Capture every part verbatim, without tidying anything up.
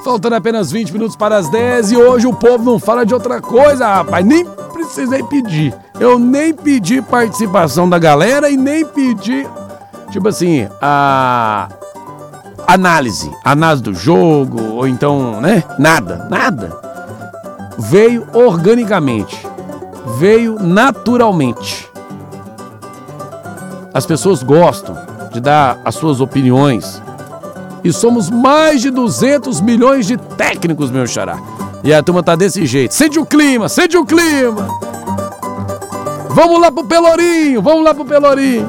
Faltando apenas vinte minutos para as dez e hoje o povo não fala de outra coisa, rapaz. Nem precisei pedir. Eu nem pedi participação da galera e nem pedi, tipo assim, a análise. Análise do jogo, ou então, né? Nada, nada. Veio organicamente. Veio naturalmente. As pessoas gostam de dar as suas opiniões. E somos mais de duzentos milhões de técnicos, meu xará. E a turma tá desse jeito. Sente o clima, sente o clima. Vamos lá pro Pelourinho, vamos lá pro Pelourinho.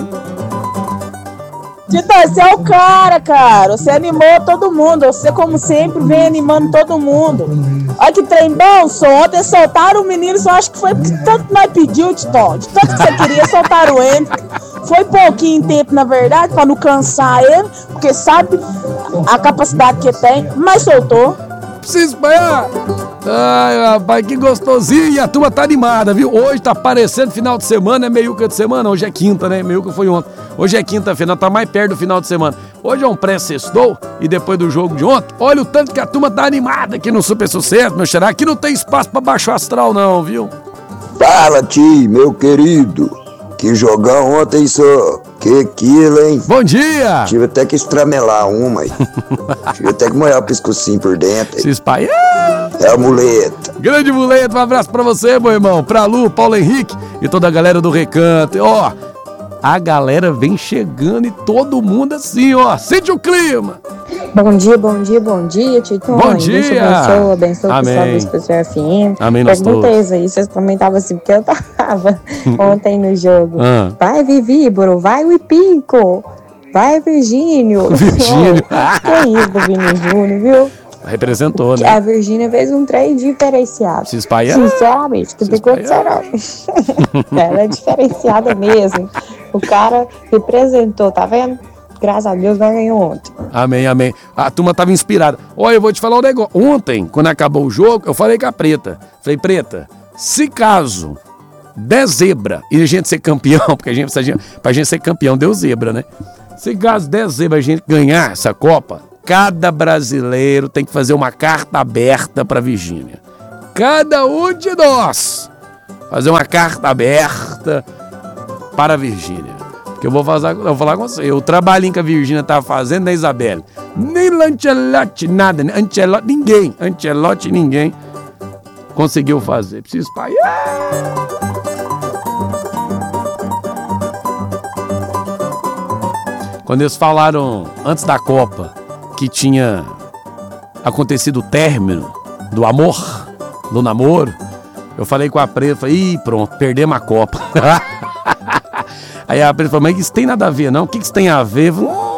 Tito, você é o cara, cara. Você animou todo mundo. Você, como sempre, vem animando todo mundo. Olha que trem bom, só ontem soltaram o menino, só acho que foi porque tanto nós pediu, Tito. De tanto que você queria, soltaram ele. Foi pouquinho tempo, na verdade, pra não cansar ele, porque sabe a capacidade que tem, mas soltou. Precisa espalhar. Ai, rapaz, que gostosinho. E a turma tá animada, viu? Hoje tá parecendo final de semana, é meiuca de semana. Hoje é quinta, né? Meiuca foi ontem. Hoje é quinta-feira, tá mais perto do final de semana. Hoje é um pré-sextou e depois do jogo de ontem, olha o tanto que a turma tá animada aqui no Super Sucesso, meu xará. Aqui não tem espaço pra baixo astral, não, viu? Fala, tio, meu querido. Que jogão ontem, só. Que aquilo, hein? Bom dia! Tive até que estramelar uma, hein? Tive até que molhar o pescocinho por dentro. Se espalha! É a muleta. Grande muleta, um abraço pra você, meu irmão. Pra Lu, Paulo Henrique e toda a galera do Recanto. Ó, a galera vem chegando e todo mundo assim, ó. Sente o clima! Bom dia, bom dia, bom dia, Tito. Bom dia! Deus abençoe, abençoe o pessoal do Especial F M. Amém, nós todos. Perguntei aí, vocês também estavam assim, porque eu tava ontem no jogo. Ah. Vai, Vivíboro, vai, Wipinco, vai, Virgínio. Virgínio. Que isso do Vini Júnior, viu? Representou, né? A Virgínia fez um trem diferenciado. Se espalhar. Sinceramente, que tem condição não. Ela é diferenciada mesmo. O cara representou, tá vendo? Graças a Deus, nós ganhou ontem. Amém, amém. A turma tava inspirada. Olha, eu vou te falar um negócio. Ontem, quando acabou o jogo, eu falei com a Preta. Falei, Preta, se caso der zebra e a gente ser campeão, porque a gente, pra gente ser campeão deu zebra, né? Se caso der zebra a gente ganhar essa Copa, cada brasileiro tem que fazer uma carta aberta pra Virgínia. Cada um de nós fazer uma carta aberta para a Virgínia. Porque eu vou, fazer, eu vou falar com você. O trabalhinho que a Virgínia tá fazendo, né, Isabelle? Nem Lancelotti, nada, né? Ancelotti, ninguém. Ancelotti, ninguém conseguiu fazer. Preciso espalhar. Quando eles falaram, antes da Copa, que tinha acontecido o término do amor, do namoro, eu falei com a Preta, falei, ih, pronto, perdemos a Copa. Aí a Preta falou, mas isso tem nada a ver, não? O que isso tem a ver?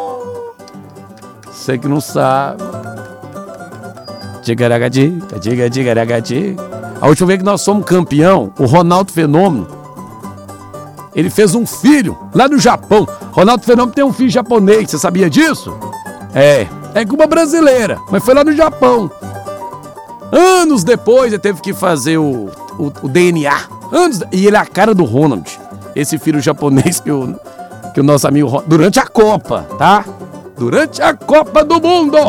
Você que não sabe. Tigaragatica, tiga, tigaragatica. A última vez que nós somos campeão, o Ronaldo Fenômeno, ele fez um filho lá no Japão. Ronaldo Fenômeno tem um filho japonês, você sabia disso? É, é com uma brasileira, mas foi lá no Japão. Anos depois ele teve que fazer o, o, o D N A. Anos, e ele é a cara do Ronald. Esse filho japonês que o, que o nosso amigo... Durante a Copa, tá? Durante a Copa do Mundo!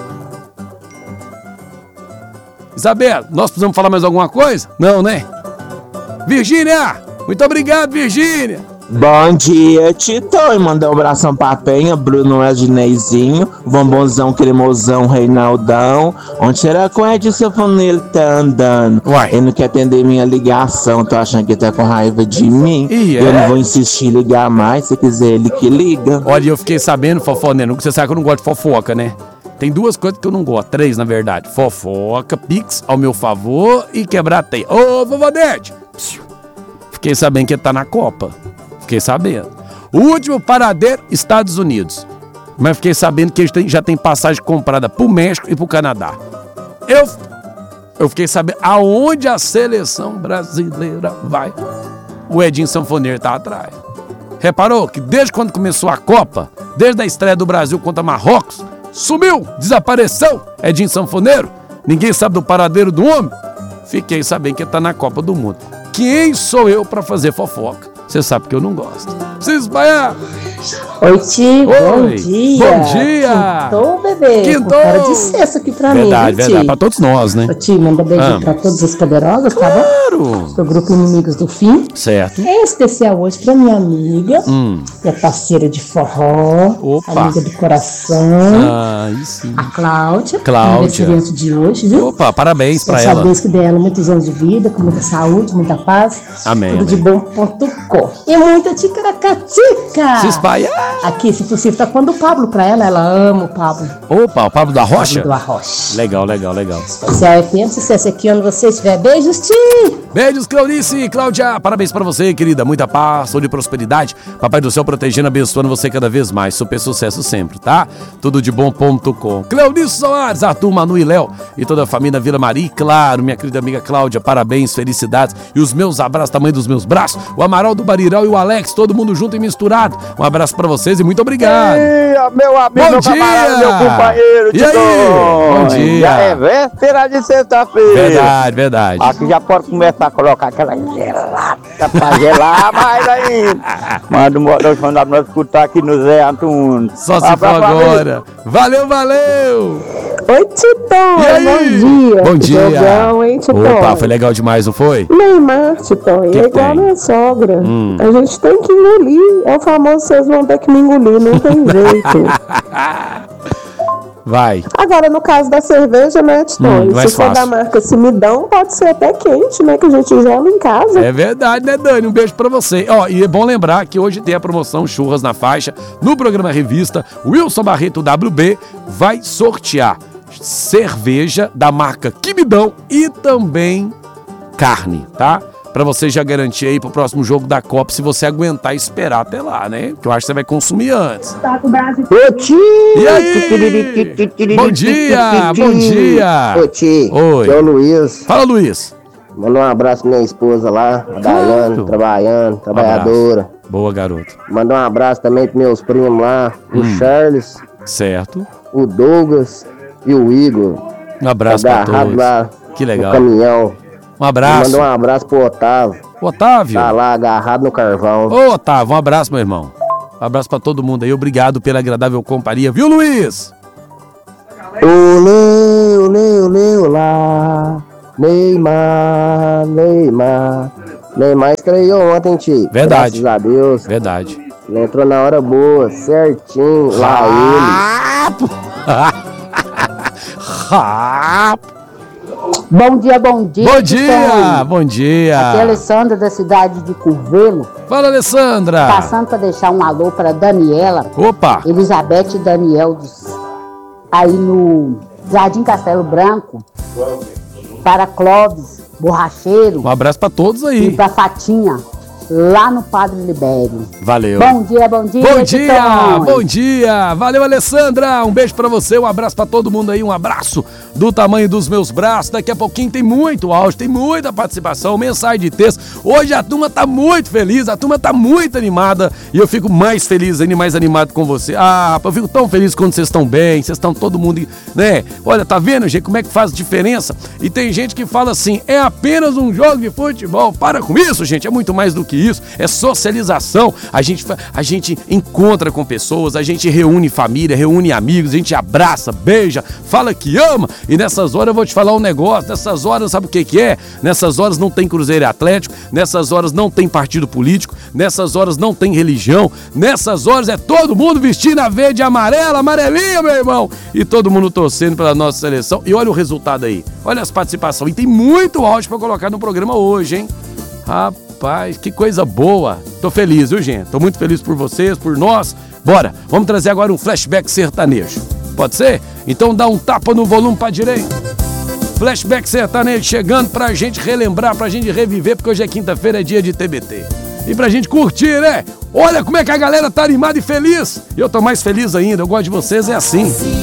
Isabela, nós precisamos falar mais alguma coisa? Não, né? Virgínia! Muito obrigado, Virgínia! Bom dia, Tito. E mandar um abração pra Penha, Bruno Edneizinho, Bombonzão Cremosão, Reinaldão. Onde será que o Edson Fonele tá andando? Uai. Ele não quer atender minha ligação, tô achando que ele tá com raiva de mim. Ih, eu é? não vou insistir em ligar mais, se quiser ele que liga. Olha, eu fiquei sabendo, Fofoneno, que você sabe que eu não gosto de fofoca, né? Tem duas coisas que eu não gosto, três na verdade. Fofoca, pix ao meu favor e quebrar a teia. Ô, Vovonete! Fiquei sabendo que ele tá na Copa. Fiquei sabendo. O último paradeiro, Estados Unidos. Mas fiquei sabendo que ele já tem passagem comprada pro México e pro Canadá. Eu, eu fiquei sabendo aonde a seleção brasileira vai. O Edinho Sanfoneiro tá atrás. Reparou que desde quando começou a Copa, desde a estreia do Brasil contra Marrocos, sumiu, desapareceu Edinho Sanfoneiro. Ninguém sabe do paradeiro do homem. Fiquei sabendo que ele tá na Copa do Mundo. Quem sou eu pra fazer fofoca? Você sabe que eu não gosto. Preciso espalhar. Oi, Ti, bom Oi. dia. Bom dia. Quintou, bebê. Quintou. Com cara de cesto aqui pra Verdade, mim, viu, verdade. Ti? Pra todos nós, né? Ô, Ti, manda beijo Ah. pra todas as poderosas, tá bom? Claro. Do grupo Inimigos do Fim. Certo. É especial hoje pra minha amiga, Hum. minha parceira de forró, Opa. amiga do coração, Ah, aí sim. a Cláudia, Cláudia. aniversariante de hoje, viu? Opa, parabéns pra Peço a ela. Deus que dê ela muitos anos de vida, com muita saúde, muita paz. Amém, Tudo de amém. bom ponto com. E muita ticaracatica. Se espalha. Aqui, se possível, tá quando o Pablo pra ela. Ela ama o Pablo. Opa, o Pablo da Rocha? Pablo do Arrocha. Legal, legal, legal. Se é tempo, sucesso aqui onde você estiver. Beijos, Ti! Beijos, Claudice e Cláudia. Parabéns pra você, querida. Muita paz, saúde e prosperidade. Papai do céu protegendo, abençoando você cada vez mais. Super sucesso sempre, tá? Tudo de bom ponto com. Claudice Soares, Arthur, Manu e Léo e toda a família Vila Maria. E claro, minha querida amiga Cláudia, parabéns, felicidades. E os meus abraços, tamanho dos meus braços. O Amaral do Barirão e o Alex, todo mundo junto e misturado. Um abraço pra vocês e muito obrigado. Dia, meu amigo, Bom meu dia! camarada, meu companheiro. E aí? Tidão. Bom dia! Já é véspera de sexta-feira. Verdade, verdade. Aqui já pode começar a colocar aquela gelada pra gelar mais ainda. Manda um botão pra nós escutar aqui no Zé Antunes. Só se Vai for pra família. agora. Valeu, valeu! Oi, Titão! E aí? Bom dia! Bom dia! Jogão, hein, Titão? Opa, foi legal demais, não foi? Neymar, Titão, Que é igual tem? minha sogra. Hum. A gente tem que engolir. É o famoso, vocês vão ter que me engolir, não tem jeito. Vai. Agora, no caso da cerveja, né, Titão? Hum, mais se for fácil. da marca Simidão, pode ser até quente, né? Que a gente joga em casa. É verdade, né, Dani? Um beijo pra você. Ó, e é bom lembrar que hoje tem a promoção Churras na Faixa. No programa Revista, o Wilson Barreto W B vai sortear cerveja da marca Quimidão e também carne, tá? Pra você já garantir aí pro próximo jogo da Copa, se você aguentar esperar até lá, né? Que eu acho que você vai consumir antes. Ô, Ti! E aí? Bom dia, bom dia. Ô, Ti, Oi. que é o Luiz. Fala, Luiz. Manda um abraço pra minha esposa lá, a Daiane, trabalhando, trabalhadora. Boa, garoto. Manda um abraço também pros meus primos lá, o Hum. Charles, Certo. o Douglas e o Igor. Um abraço pra agarrado todos. lá Que no legal. caminhão. Um abraço. Manda um abraço pro Otávio. Otávio. Tá lá agarrado no carvão. Ô, Otávio, um abraço, meu irmão. Um abraço pra todo mundo aí. Obrigado pela agradável companhia, viu, Luiz? Olê, olê, olê, olá. Neymar, Neymar. Neymar estreou ontem, Ti. Verdade. Graças a Deus. Verdade. Ele entrou na hora boa, certinho. Lá Rapo. Rapo. Bom dia, bom dia. Bom dia, bom dia. Aqui é a Alessandra da cidade de Curvelo, Fala, Alessandra. passando para deixar um alô para Daniela, Opa. Elizabeth e Daniel, dos- aí no Jardim Castelo Branco, para Clóvis, Borracheiro Um abraço pra todos e aí. para Fatinha, lá no Padre Libério. Valeu. Bom dia, bom dia. Bom dia, Titões. bom dia. Valeu, Alessandra. Um beijo pra você, um abraço pra todo mundo aí, um abraço do tamanho dos meus braços. Daqui a pouquinho tem muito áudio, tem muita participação, mensagem de texto. Hoje a turma tá muito feliz, a turma tá muito animada e eu fico mais feliz ainda, mais animado com você. Ah, eu fico tão feliz quando vocês estão bem, vocês estão todo mundo, né? Olha, tá vendo, gente, como é que faz diferença? E tem gente que fala assim, é apenas um jogo de futebol. Para com isso, gente, é muito mais do que isso, é socialização. A gente, fa- a gente encontra com pessoas, a gente reúne família, reúne amigos, a gente abraça, beija, fala que ama. E nessas horas eu vou te falar um negócio, nessas horas sabe o que que é? Nessas horas não tem Cruzeiro e Atlético, nessas horas não tem partido político, nessas horas não tem religião, nessas horas é todo mundo vestindo a verde e amarela, amarelinha, meu irmão, e todo mundo torcendo pela nossa seleção. E olha o resultado aí, olha as participações, e tem muito áudio pra colocar no programa hoje, hein? Rapaz, que coisa boa. Tô feliz, viu, gente? Tô muito feliz por vocês, por nós. Bora, vamos trazer agora um flashback sertanejo. Pode ser? Então dá um tapa no volume pra direita. Flashback sertanejo chegando pra gente relembrar, pra gente reviver, porque hoje é quinta-feira, é dia de T B T. E pra gente curtir, né? Olha como é que a galera tá animada e feliz. E eu tô mais feliz ainda, eu gosto de vocês, é assim.